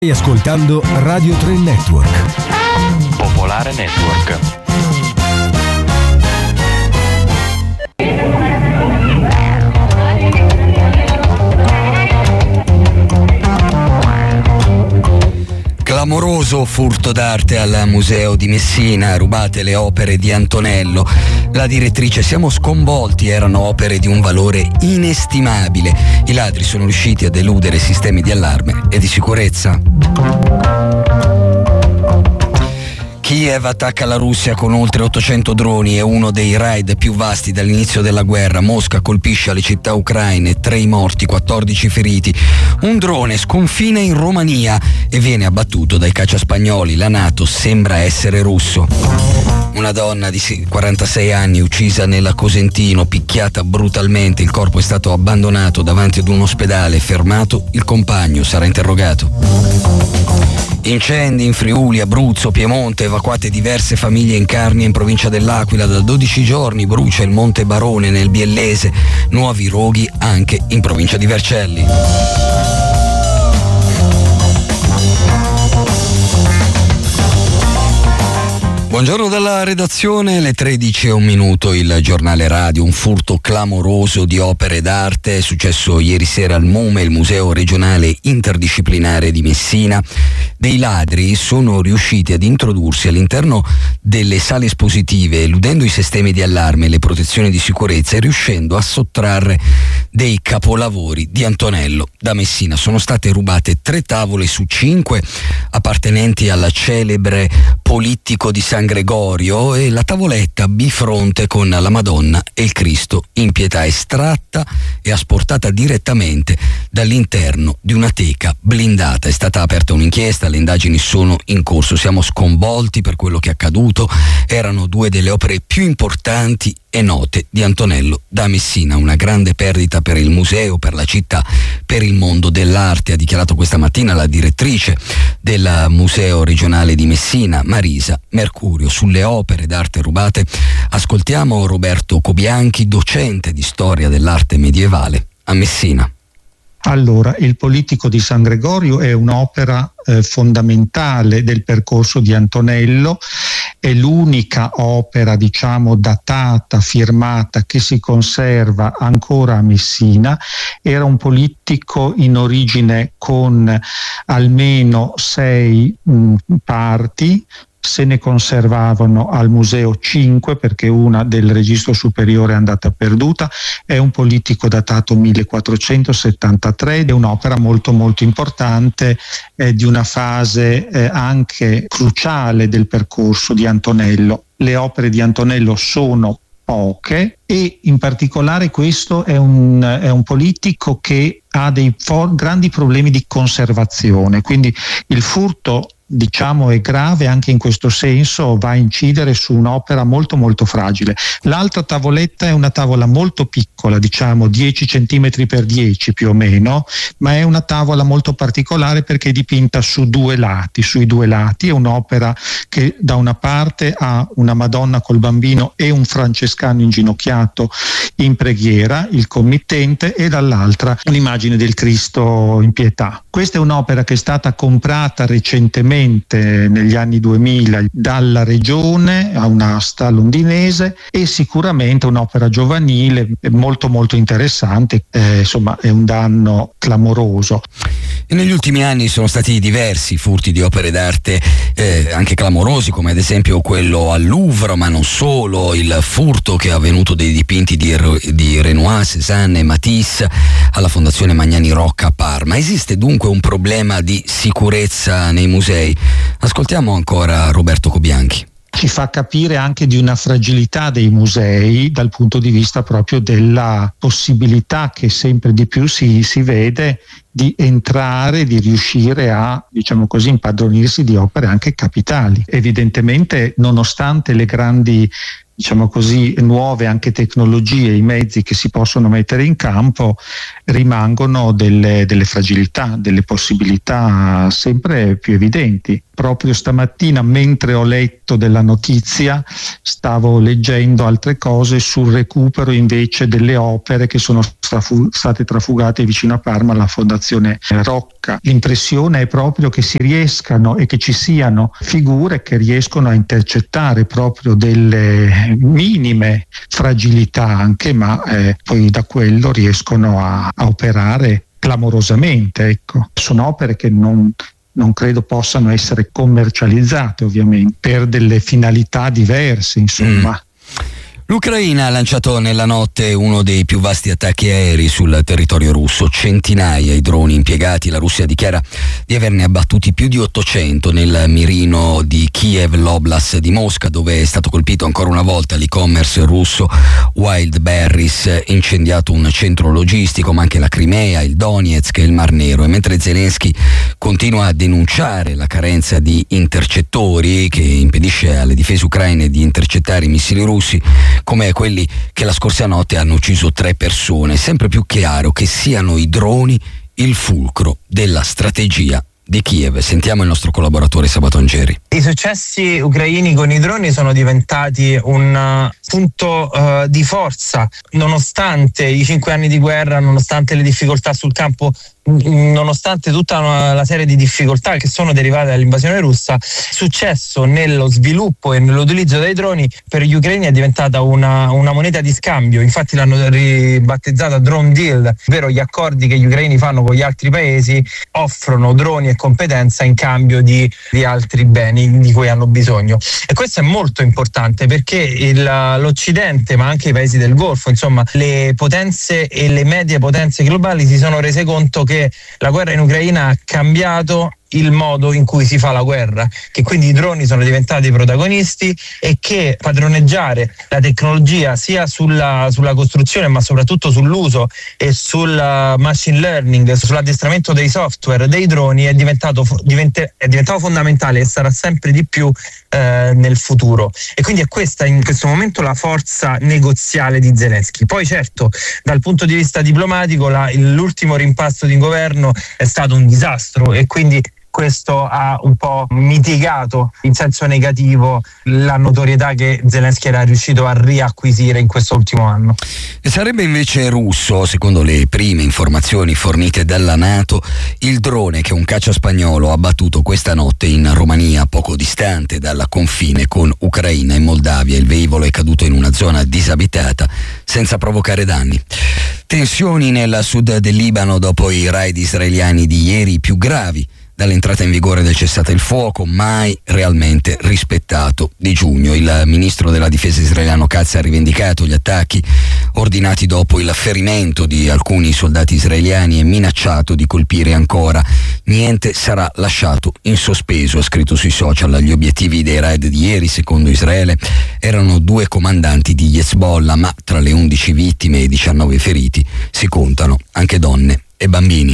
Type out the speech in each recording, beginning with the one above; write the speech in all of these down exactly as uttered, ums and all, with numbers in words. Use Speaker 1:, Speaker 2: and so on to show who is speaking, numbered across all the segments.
Speaker 1: Stai ascoltando Radio tre Network.
Speaker 2: Popolare Network.
Speaker 3: Clamoroso furto d'arte al Museo di Messina, rubate le opere di Antonello. La direttrice: siamo sconvolti, erano opere di un valore inestimabile. I ladri sono riusciti a deludere sistemi di allarme e di sicurezza. Kiev attacca la Russia con oltre ottocento droni e uno dei raid più vasti dall'inizio della guerra. Mosca colpisce le città ucraine, tre morti, quattordici feriti. Un drone sconfina in Romania e viene abbattuto dai cacciaspagnoli. La NATO sembra essere russo. Una donna di quarantasei anni uccisa nella Cosentino, picchiata brutalmente. Il corpo è stato abbandonato davanti ad un ospedale. Fermato il compagno, sarà interrogato. Incendi in Friuli, Abruzzo, Piemonte, evacuate diverse famiglie in Carnia in provincia dell'Aquila. Da dodici giorni brucia il Monte Barone nel Biellese, nuovi roghi anche in provincia di Vercelli. Buongiorno dalla redazione, le tredici e un minuto, il giornale radio. Un furto clamoroso di opere d'arte è successo ieri sera al MUME, il Museo Regionale Interdisciplinare di Messina. Dei ladri sono riusciti ad introdursi all'interno delle sale espositive, eludendo i sistemi di allarme e le protezioni di sicurezza e riuscendo a sottrarre dei capolavori di Antonello da Messina. Sono state rubate tre tavole su cinque appartenenti al celebre polittico di San Gregorio e la tavoletta bifronte con la Madonna e il Cristo in pietà, estratta e asportata direttamente dall'interno di una teca blindata. È stata aperta un'inchiesta, le indagini sono in corso. Siamo sconvolti per quello che è accaduto. Erano due delle opere più importanti e note di Antonello da Messina, una grande perdita per il museo, per la città, per il mondo dell'arte, ha dichiarato questa mattina la direttrice del Museo Regionale di Messina, Marisa Mercurio. Sulle opere d'arte rubate ascoltiamo Roberto Cobianchi, docente di storia dell'arte medievale a Messina.
Speaker 4: Allora, il Polittico di San Gregorio è un'opera eh, fondamentale del percorso di Antonello, è l'unica opera, diciamo, datata, firmata, che si conserva ancora a Messina. Era un polittico in origine con almeno sei mh, parti. Se ne conservavano al museo cinque perché una del registro superiore è andata perduta. È un polittico datato millequattrocentosettantatré ed è un'opera molto molto importante, eh, di una fase eh, anche cruciale del percorso di Antonello. Le opere di Antonello sono poche e in particolare questo è un, è un politico che ha dei for- grandi problemi di conservazione, quindi il furto, diciamo, è grave anche in questo senso, va a incidere su un'opera molto molto fragile. L'altra tavoletta è una tavola molto piccola, diciamo dieci centimetri per dieci più o meno, ma è una tavola molto particolare perché è dipinta su due lati, sui due lati. È un'opera che da una parte ha una Madonna col bambino e un francescano inginocchiato in preghiera, il committente, e dall'altra un'immagine del Cristo in pietà. Questa è un'opera che è stata comprata recentemente negli anni duemila dalla regione a un'asta londinese, e sicuramente un'opera giovanile molto molto interessante, eh, insomma è un danno clamoroso.
Speaker 3: E negli ultimi anni sono stati diversi furti di opere d'arte, eh, anche clamorosi, come ad esempio quello al Louvre, ma non solo, il furto che è avvenuto dei dipinti di, di Renoir, Cézanne e Matisse alla Fondazione Magnani Rocca a Parma. Esiste dunque un problema di sicurezza nei musei? Ascoltiamo ancora Roberto Cobianchi.
Speaker 4: Ci fa capire anche di una fragilità dei musei dal punto di vista proprio della possibilità che sempre di più si, si vede di entrare, di riuscire a, diciamo così, impadronirsi di opere anche capitali. Evidentemente, nonostante le grandi, diciamo così, nuove anche tecnologie, i mezzi che si possono mettere in campo, rimangono delle, delle fragilità, delle possibilità sempre più evidenti. Proprio stamattina, mentre ho letto della notizia, stavo leggendo altre cose sul recupero invece delle opere che sono strafu- state trafugate vicino a Parma alla Fondazione Rocca. L'impressione è proprio che si riescano e che ci siano figure che riescono a intercettare proprio delle minime fragilità anche, ma eh, poi da quello riescono a, a operare clamorosamente. Ecco. Sono opere che non, non credo possano essere commercializzate, ovviamente, per delle finalità diverse, insomma. Mm.
Speaker 3: L'Ucraina ha lanciato nella notte uno dei più vasti attacchi aerei sul territorio russo, centinaia i droni impiegati. La Russia dichiara di averne abbattuti più di ottocento nel mirino di Kiev, l'Oblast di Mosca, dove è stato colpito ancora una volta l'e-commerce russo Wildberries, incendiato un centro logistico, ma anche la Crimea, il Donetsk e il Mar Nero. E mentre Zelensky continua a denunciare la carenza di intercettori che impedisce alle difese ucraine di intercettare i missili russi, come quelli che la scorsa notte hanno ucciso tre persone, è sempre più chiaro che siano i droni il fulcro della strategia di Kiev. Sentiamo il nostro collaboratore Sabato Angeri.
Speaker 5: I successi ucraini con i droni sono diventati un punto uh, di forza, nonostante i cinque anni di guerra, nonostante le difficoltà sul campo, nonostante tutta una, la serie di difficoltà che sono derivate dall'invasione russa. Successo nello sviluppo e nell'utilizzo dei droni per gli ucraini è diventata una, una moneta di scambio. Infatti l'hanno ribattezzata drone deal, ovvero gli accordi che gli ucraini fanno con gli altri paesi, offrono droni e competenza in cambio di, di altri beni di cui hanno bisogno. E questo è molto importante perché il, l'Occidente, ma anche i paesi del Golfo, insomma le potenze e le medie potenze globali, si sono rese conto che la guerra in Ucraina ha cambiato il modo in cui si fa la guerra, che quindi i droni sono diventati protagonisti e che padroneggiare la tecnologia sia sulla, sulla costruzione, ma soprattutto sull'uso e sul machine learning, sull'addestramento dei software dei droni è diventato, divente, è diventato fondamentale e sarà sempre di più eh, nel futuro. E quindi è questa in questo momento la forza negoziale di Zelensky. Poi certo, dal punto di vista diplomatico, la, l'ultimo rimpasto di governo è stato un disastro e quindi questo ha un po' mitigato in senso negativo la notorietà che Zelensky era riuscito a riacquisire in questo ultimo anno.
Speaker 3: E sarebbe invece russo, secondo le prime informazioni fornite dalla NATO, il drone che un caccia spagnolo ha abbattuto questa notte in Romania, poco distante dal confine con Ucraina e Moldavia. Il velivolo è caduto in una zona disabitata senza provocare danni. Tensioni nel sud del Libano dopo i raid israeliani di ieri, più gravi dall'entrata in vigore del cessate il fuoco, mai realmente rispettato, di giugno. Il ministro della difesa israeliano Katz ha rivendicato gli attacchi ordinati dopo il ferimento di alcuni soldati israeliani e minacciato di colpire ancora. Niente sarà lasciato in sospeso, ha scritto sui social. Gli obiettivi dei raid di ieri, secondo Israele, erano due comandanti di Hezbollah, ma tra le undici vittime e i diciannove feriti si contano anche donne e bambini.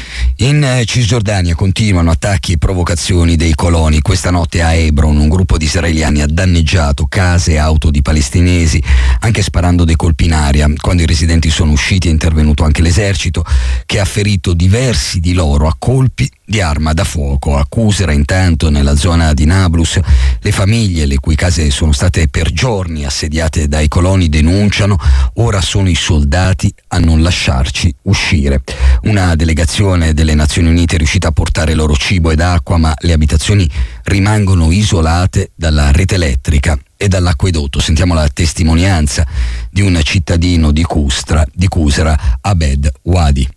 Speaker 3: In Cisgiordania continuano attacchi e provocazioni dei coloni. Questa notte a Hebron un gruppo di israeliani ha danneggiato case e auto di palestinesi, anche sparando dei colpi in aria. Quando i residenti sono usciti è intervenuto anche l'esercito, che ha ferito diversi di loro a colpi di arma da fuoco. A Qusra, intanto, nella zona di Nablus, le famiglie le cui case sono state per giorni assediate dai coloni denunciano: ora sono i soldati a non lasciarci uscire. Una delegazione delle Nazioni Unite è riuscita a portare loro cibo ed acqua, ma le abitazioni rimangono isolate dalla rete elettrica e dall'acquedotto. Sentiamo la testimonianza di un cittadino di Qusra, di Qusra, Abed Wadi.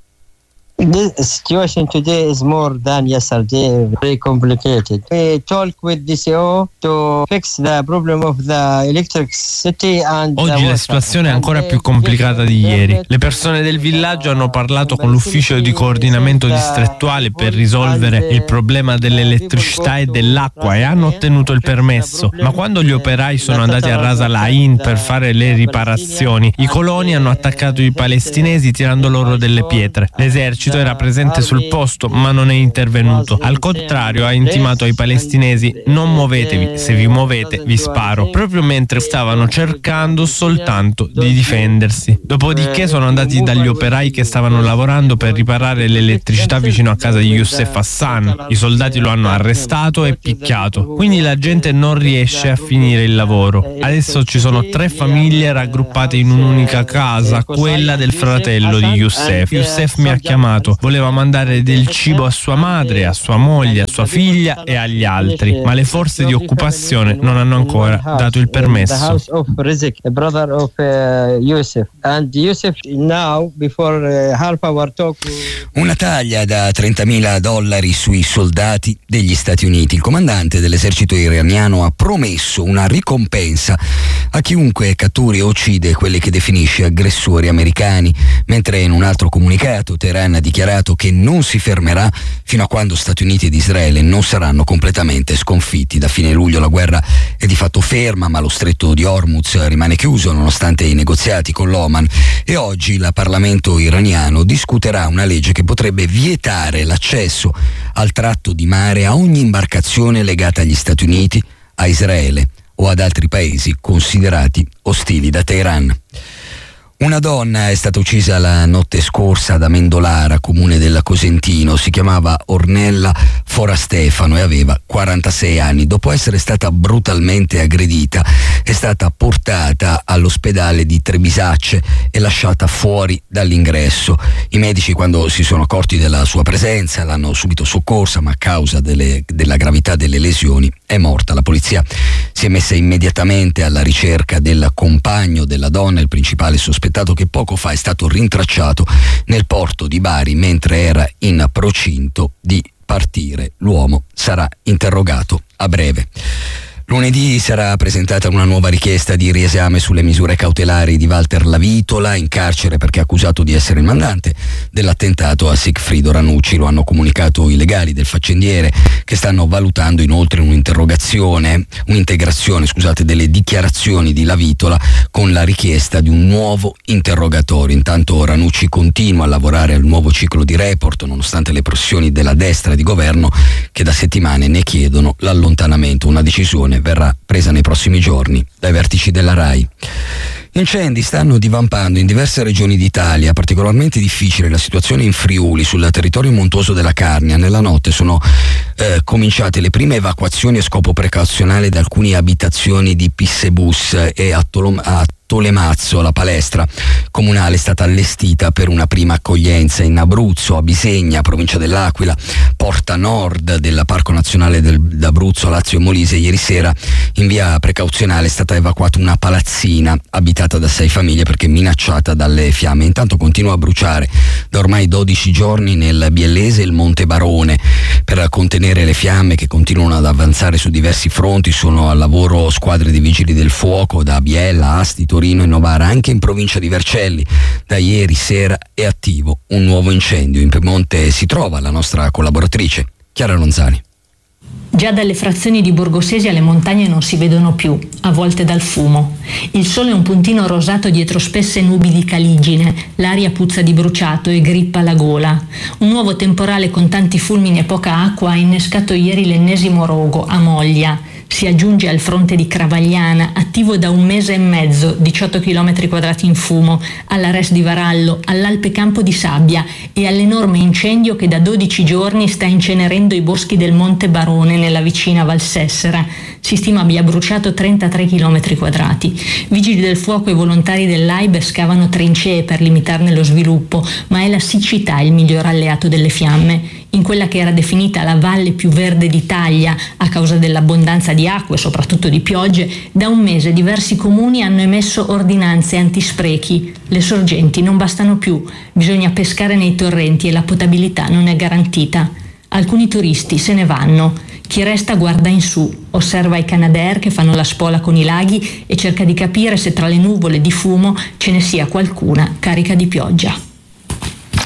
Speaker 6: The situation today is more than yesterday, very complicated. We talk with D C O to fix the problem of the electricity and
Speaker 7: Oggi la situazione è ancora più complicata di ieri. Le persone del villaggio hanno parlato con l'ufficio di coordinamento distrettuale per risolvere il problema dell'elettricità e dell'acqua e hanno ottenuto il permesso. Ma quando gli operai sono andati a Ras Al Ain per fare le riparazioni, i coloni hanno attaccato i palestinesi tirando loro delle pietre. L'esercito L'esercito era presente sul posto ma non è intervenuto. Al contrario, ha intimato ai palestinesi: non muovetevi, se vi muovete vi sparo, proprio mentre stavano cercando soltanto di difendersi. Dopodiché sono andati dagli operai che stavano lavorando per riparare l'elettricità vicino a casa di Youssef Hassan. I soldati lo hanno arrestato e picchiato, quindi la gente non riesce a finire il lavoro. Adesso ci sono tre famiglie raggruppate in un'unica casa, quella del fratello di Youssef. Youssef mi ha chiamato, voleva mandare del cibo a sua madre, a sua moglie, a sua figlia e agli altri, ma le forze di occupazione non hanno ancora dato il permesso.
Speaker 3: Una taglia da trentamila dollari sui soldati degli Stati Uniti. Il comandante dell'esercito iraniano ha promesso una ricompensa a chiunque catturi o uccide quelli che definisce aggressori americani, mentre in un altro comunicato Teheran ha dichiarato che non si fermerà fino a quando Stati Uniti ed Israele non saranno completamente sconfitti. Da fine luglio la guerra è di fatto ferma, ma lo stretto di Hormuz rimane chiuso nonostante i negoziati con l'Oman, e oggi il Parlamento iraniano discuterà una legge che potrebbe vietare l'accesso al tratto di mare a ogni imbarcazione legata agli Stati Uniti, a Israele o ad altri paesi considerati ostili da Teheran. Una donna è stata uccisa la notte scorsa ad Amendolara, comune del Cosentino. Si chiamava Ornella Forastefano e aveva quarantasei anni. Dopo essere stata brutalmente aggredita, è stata portata all'ospedale di Trebisacce e lasciata fuori dall'ingresso. I medici, quando si sono accorti della sua presenza, l'hanno subito soccorsa, ma a causa delle, della gravità delle lesioni è morta. La polizia si è messa immediatamente alla ricerca del compagno della donna, il principale sospettato, che poco fa è stato rintracciato nel porto di Bari mentre era in procinto di partire. L'uomo sarà interrogato a breve. Lunedì sarà presentata una nuova richiesta di riesame sulle misure cautelari di Walter Lavitola, in carcere perché accusato di essere il mandante dell'attentato a Sigfrido Ranucci. Lo hanno comunicato i legali del faccendiere, che stanno valutando inoltre un'interrogazione, un'integrazione, scusate, delle dichiarazioni di Lavitola con la richiesta di un nuovo interrogatorio. Intanto Ranucci continua a lavorare al nuovo ciclo di Report, nonostante le pressioni della destra di governo che da settimane ne chiedono l'allontanamento. Una decisione verrà presa nei prossimi giorni dai vertici della RAI. Incendi stanno divampando in diverse regioni d'Italia, particolarmente difficile la situazione in Friuli, sul territorio montuoso della Carnia. Nella notte sono eh, cominciate le prime evacuazioni a scopo precauzionale da alcune abitazioni di Pissebus e a, Tolom- a Tolemazzo. La palestra comunale è stata allestita per una prima accoglienza. In Abruzzo, a Bisegna, provincia dell'Aquila, Porta Nord del Parco Nazionale del, d'Abruzzo, Lazio e Molise, ieri sera in via precauzionale è stata evacuata una palazzina abitata da sei famiglie perché minacciata dalle fiamme. Intanto continua a bruciare da ormai dodici giorni nel Biellese il Monte Barone. Per contenere le fiamme che continuano ad avanzare su diversi fronti sono al lavoro squadre di vigili del fuoco da Biella, Asti, Torino e Novara. Anche in provincia di Vercelli da ieri sera è attivo un nuovo incendio. In Piemonte si trova la nostra collaboratrice Chiara Ronzani.
Speaker 8: Già dalle frazioni di Borgosesia le montagne non si vedono più, avvolte dal fumo. Il sole è un puntino rosato dietro spesse nubi di caligine, l'aria puzza di bruciato e grippa la gola. Un nuovo temporale con tanti fulmini e poca acqua ha innescato ieri l'ennesimo rogo a Moglia. Si aggiunge al fronte di Cravagliana, attivo da un mese e mezzo, diciotto chilometri quadrati in fumo, alla Res di Varallo, all'Alpe Campo di Sabbia e all'enorme incendio che da dodici giorni sta incenerendo i boschi del Monte Barone nella vicina Valsessera. Si stima abbia bruciato trentatré chilometri quadrati. Vigili del fuoco e volontari dell'A I B E scavano trincee per limitarne lo sviluppo, ma è la siccità il miglior alleato delle fiamme. In quella che era definita la valle più verde d'Italia a causa dell'abbondanza di acque e soprattutto di piogge, da un mese diversi comuni hanno emesso ordinanze antisprechi. Le sorgenti non bastano più, bisogna pescare nei torrenti e la potabilità non è garantita. Alcuni turisti se ne vanno. Chi resta guarda in su, osserva i Canadair che fanno la spola con i laghi e cerca di capire se tra le nuvole di fumo ce ne sia qualcuna carica di pioggia.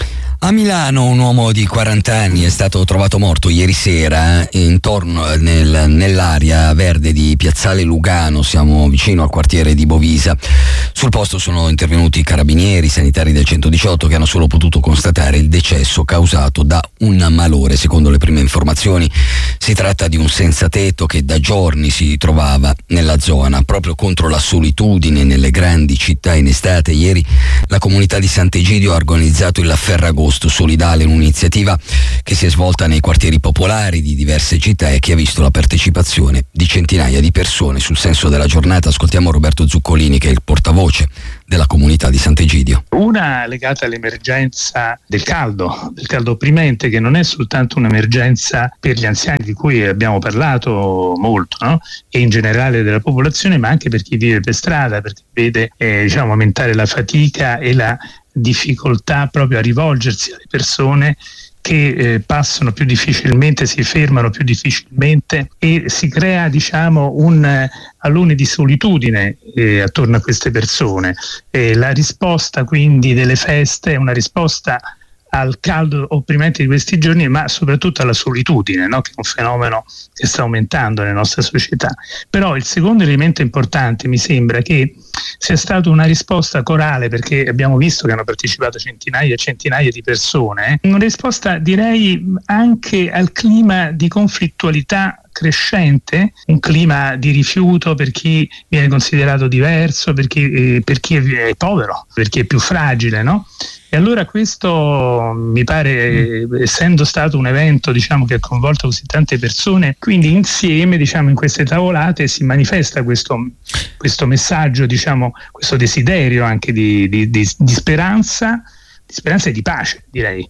Speaker 3: A Milano un uomo di quaranta anni è stato trovato morto ieri sera intorno nel, nell'area verde di Piazzale Lugano, siamo vicino al quartiere di Bovisa. Sul posto sono intervenuti i carabinieri, sanitari del centodiciotto, che hanno solo potuto constatare il decesso causato da un malore. Secondo le prime informazioni si tratta di un senza tetto che da giorni si trovava nella zona, proprio contro la solitudine nelle grandi città in estate. Ieri la comunità di Sant'Egidio ha organizzato il Ferragosto solidale, un'iniziativa che si è svolta nei quartieri popolari di diverse città e che ha visto la partecipazione di centinaia di persone. Sul senso della giornata ascoltiamo Roberto Zuccolini, che è il portavoce della comunità di Sant'Egidio.
Speaker 9: Una legata all'emergenza del caldo, del caldo opprimente, che non è soltanto un'emergenza per gli anziani, di cui abbiamo parlato molto, no? E in generale della popolazione, ma anche per chi vive per strada, perché vede eh, diciamo aumentare la fatica e la difficoltà proprio a rivolgersi alle persone che eh, passano più difficilmente, si fermano più difficilmente, e si crea diciamo un eh, alone di solitudine eh, attorno a queste persone. Eh, la risposta quindi delle feste è una risposta al caldo opprimente di questi giorni, ma soprattutto alla solitudine, no? Che è un fenomeno che sta aumentando nella nostra società. Però il secondo elemento importante mi sembra che sia stata una risposta corale, perché abbiamo visto che hanno partecipato centinaia e centinaia di persone, una risposta direi anche al clima di conflittualità crescente, un clima di rifiuto per chi viene considerato diverso, per chi, eh, per chi è povero, per chi è più fragile, no? E allora questo mi pare, essendo stato un evento diciamo che ha coinvolto così tante persone, quindi insieme diciamo in queste tavolate si manifesta questo, questo messaggio, diciamo questo desiderio anche di, di, di, di speranza, di speranza e di pace, direi.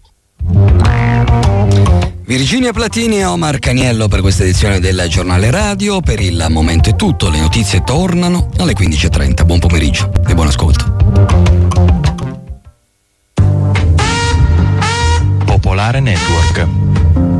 Speaker 3: Virginia Platini e Omar Caniello per questa edizione del Giornale Radio. Per il momento è tutto, le notizie tornano alle quindici e trenta. Buon pomeriggio e buon ascolto.
Speaker 2: Popolare Network.